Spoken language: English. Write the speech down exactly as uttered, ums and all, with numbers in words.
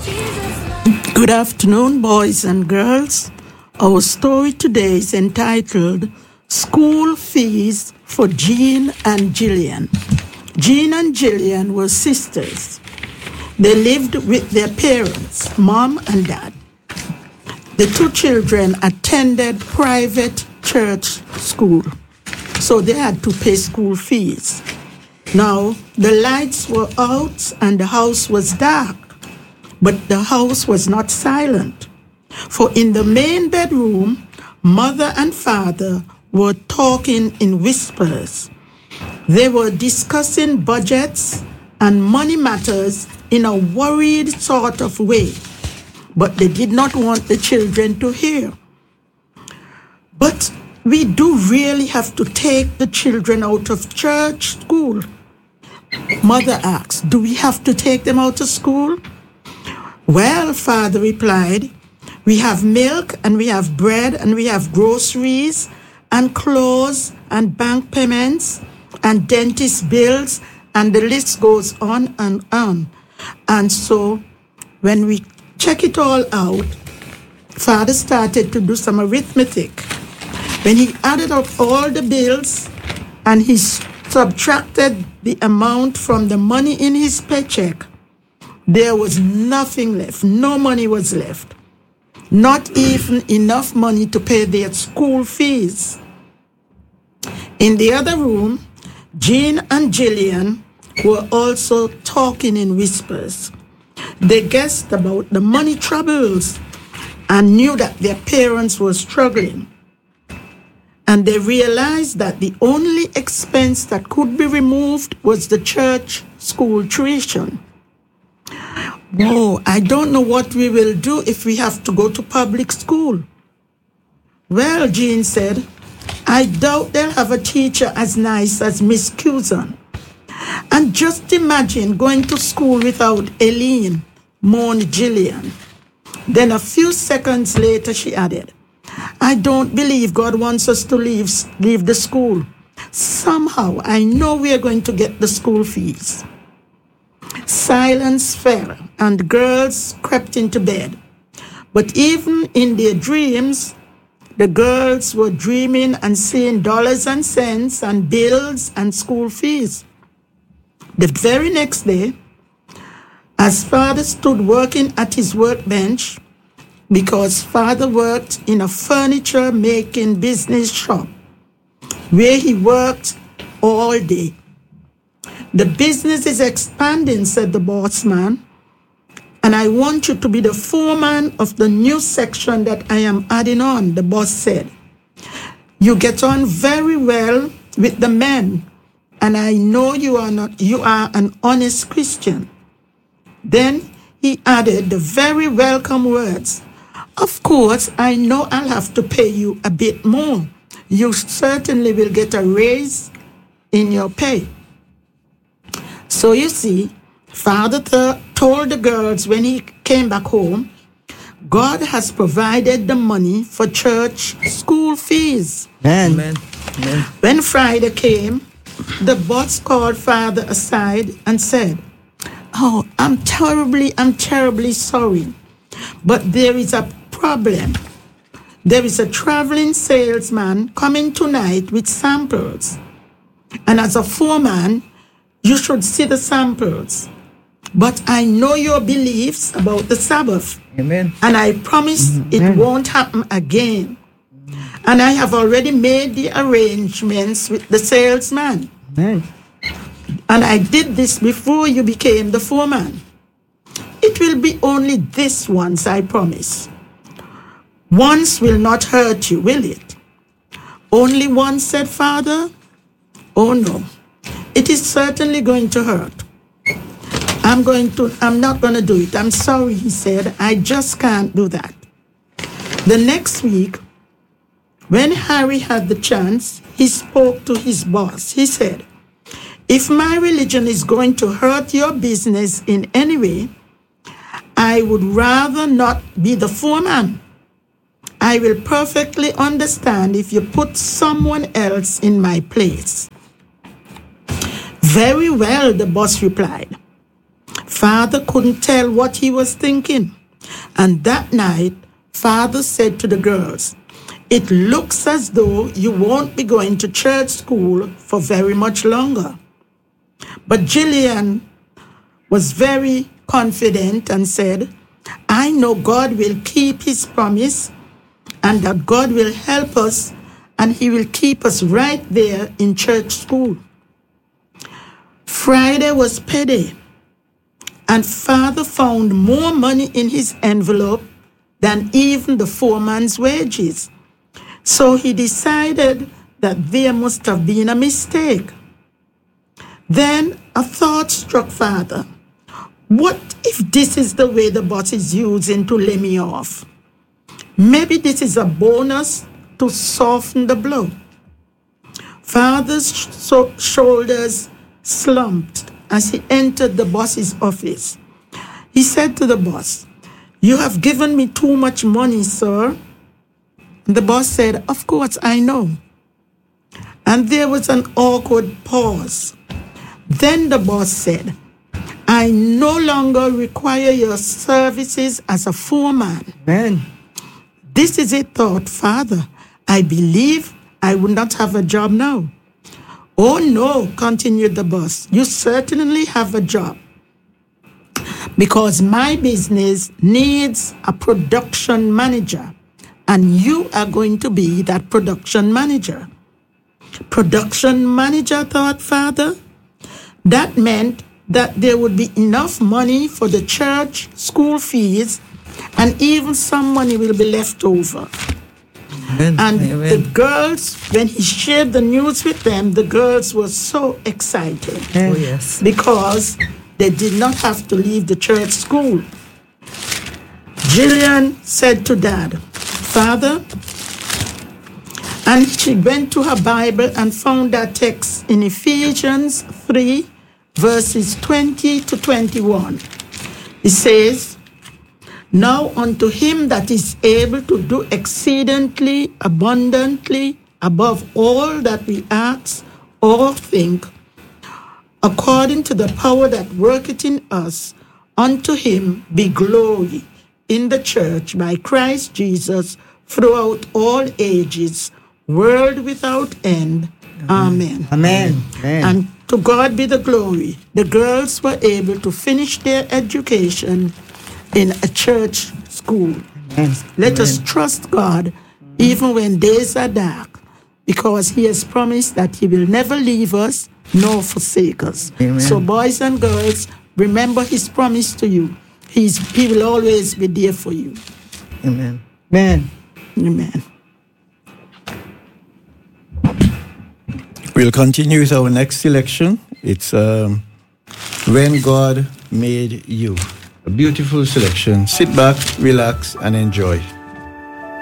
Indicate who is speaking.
Speaker 1: Good afternoon, boys and girls. Our story today is entitled School Fees for Jean and Jillian. Jean and Jillian were sisters. They lived with their parents, mom and dad. The two children attended private church school, so they had to pay school fees. Now, the lights were out and the house was dark, but the house was not silent. For in the main bedroom, mother and father were talking in whispers. They were discussing budgets and money matters in a worried sort of way, but they did not want the children to hear. But we do really have to take the children out of church school? Mother asked, do we have to take them out of school? Well, father replied, we have milk and we have bread and we have groceries and clothes and bank payments and dentist bills, and the list goes on and on. And so when we check it all out, father started to do some arithmetic. When he added up all the bills and he subtracted the amount from the money in his paycheck, there was nothing left. No money was left. Not even enough money to pay their school fees. In the other room, Jean and Jillian were also talking in whispers. They guessed about the money troubles and knew that their parents were struggling. And they realized that the only expense that could be removed was the church school tuition. Oh, I don't know what we will do if we have to go to public school. Well, Jean said, I doubt they'll have a teacher as nice as Miss Cuson. And just imagine going to school without Eileen, moaned Jillian. Then a few seconds later, she added, I don't believe God wants us to leave, leave the school. Somehow, I know we are going to get the school fees. Silence fell, and the girls crept into bed. But even in their dreams, the girls were dreaming and seeing dollars and cents and bills and school fees. The very next day, as father stood working at his workbench, because father worked in a furniture-making business shop, where he worked all day. The business is expanding, said the boss man, and I want you to be the foreman of the new section that I am adding on, the boss said. You get on very well with the men, and I know you are not you are an honest Christian. Then he added the very welcome words, of course, I know I'll have to pay you a bit more. You certainly will get a raise in your pay. So you see, father th- told the girls when he came back home, God has provided the money for church school fees.
Speaker 2: Amen.
Speaker 3: Amen. Amen.
Speaker 1: When Friday came, the boss called father aside and said, oh, I'm terribly, I'm terribly sorry, but there is a problem. There is a traveling salesman coming tonight with samples. And as a foreman, you should see the samples. But I know your beliefs about the Sabbath.
Speaker 3: Amen.
Speaker 1: And I promise
Speaker 2: Amen.
Speaker 1: it won't happen again. And I have already made the arrangements with the salesman.
Speaker 2: Amen.
Speaker 1: And I did this before you became the foreman. It will be only this once, I promise. Once will not hurt you, will it? Only once, said father? Oh no. It is certainly going to hurt. I'm going to, I'm not going to do it. I'm sorry, he said. I just can't do that. The next week, when Harry had the chance, he spoke to his boss. He said, if my religion is going to hurt your business in any way, I would rather not be the foreman. I will perfectly understand if you put someone else in my place. Very well, the boss replied. Father couldn't tell what he was thinking. And that night, Father said to the girls, "It looks as though you won't be going to church school for very much longer." But Jillian was very confident and said, "I know God will keep his promise and that God will help us and he will keep us right there in church school." Friday was payday, and Father found more money in his envelope than even the foreman's wages. So he decided that there must have been a mistake. Then a thought struck Father. What if this is the way the boss is using to lay me off? Maybe this is a bonus to soften the blow. Father's sh- shoulders slumped as he entered the boss's office. He said to the boss, "You have given me too much money, sir." The boss said, "Of course, I know." And there was an awkward pause. Then the boss said, "I no longer require your services as a foreman."
Speaker 2: Amen.
Speaker 1: This is a thought, Father. I believe I would not have a job now. "Oh no," continued the boss, "you certainly have a job. Because my business needs a production manager, and you are going to be that production manager." Production manager, thought Father. That meant that there would be enough money for the church school fees, and even some money will be left over.
Speaker 2: Amen.
Speaker 1: And
Speaker 2: Amen.
Speaker 1: the girls, when he shared the news with them, the girls were so excited.
Speaker 2: Oh, yes.
Speaker 1: Because they did not have to leave the church school. Jillian said to Dad, "Father," and she went to her Bible and found that text in Ephesians three, verses twenty to twenty-one. It says, "Now unto him that is able to do exceedingly abundantly above all that we ask or think, according to the power that worketh in us, unto him be glory in the church by Christ Jesus throughout all ages, world without end. Amen."
Speaker 2: Amen. Amen.
Speaker 1: And to God be the glory. The girls were able to finish their education in a church school.
Speaker 2: Amen.
Speaker 1: Let
Speaker 2: Amen.
Speaker 1: us trust God even when days are dark, because he has promised that he will never leave us nor forsake us.
Speaker 2: Amen.
Speaker 1: So boys and girls, remember his promise to you. He's, he will always be there for you.
Speaker 2: Amen. Amen.
Speaker 1: Amen.
Speaker 3: We'll continue with our next selection. It's um, When God Made You. A beautiful selection. Sit back, relax, and enjoy.